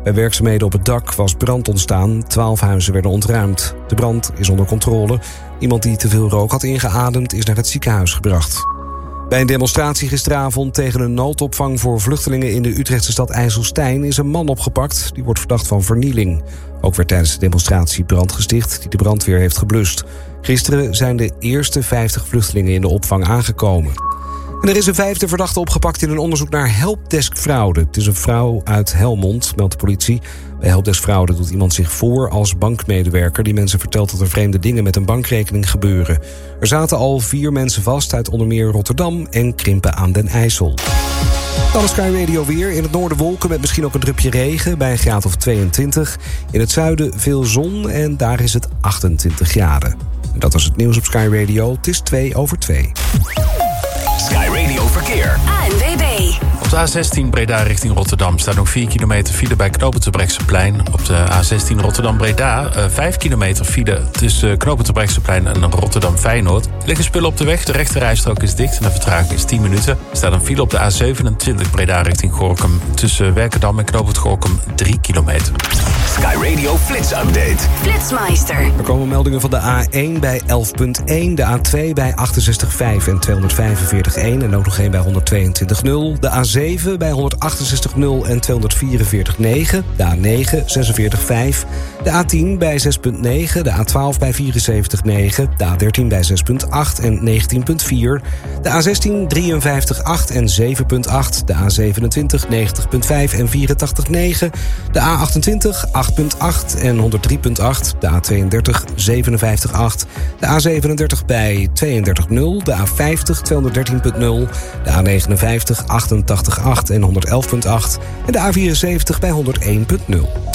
Bij werkzaamheden op het dak was brand ontstaan. 12 huizen werden ontruimd. De brand is onder controle. Iemand die te veel rook had ingeademd is naar het ziekenhuis gebracht. Bij een demonstratie gisteravond tegen een noodopvang voor vluchtelingen in de Utrechtse stad IJsselstein is een man opgepakt. Die wordt verdacht van vernieling. Ook werd tijdens de demonstratie brand gesticht die de brandweer heeft geblust. Gisteren zijn de eerste 50 vluchtelingen in de opvang aangekomen. En er is een 5e verdachte opgepakt in een onderzoek naar helpdeskfraude. Het is een vrouw uit Helmond, meldt de politie. Bij helpdeskfraude doet iemand zich voor als bankmedewerker die mensen vertelt dat er vreemde dingen met een bankrekening gebeuren. Er zaten al 4 mensen vast uit onder meer Rotterdam en Krimpen aan den IJssel. Dan is Sky Radio weer. In het noorden wolken met misschien ook een drupje regen bij een graad of 22. In het zuiden veel zon en daar is het 28 graden. En dat was het nieuws op Sky Radio. Het is 2:02. Sky Radio Verkeer. ANWB. Op de A16 Breda richting Rotterdam staat nog 4 kilometer file bij knooppunt Terbrechtseplein. Op de A16 Rotterdam-Breda 5 kilometer file tussen knooppunt Terbrechtseplein en Rotterdam-Feyenoord. Er liggen spullen op de weg, de rechterrijstrook is dicht en de vertraging is 10 minuten. Er staat een file op de A27 Breda richting Gorinchem tussen Werkendam en knooppunt Gorinchem 3 kilometer. Sky Radio Flits Update. Flitsmeister. Er komen meldingen van de A1 bij 11.1, de A2 bij 68.5 en 245.1 en ook nog één bij 122.0. De A7 bij 168.0 en 244.9. De A9 46.5. De A10 bij 6.9. De A12 bij 74.9. De A13 bij 6.8 en 19.4. De A16 53.8 en 7.8. De A27 90.5 en 84.9. De A28 8.8 en 103.8. De A32 57.8. De A37 bij 32.0. De A50 213.0. De A59 88.8 en 111.8. En de A74 bij 101.0.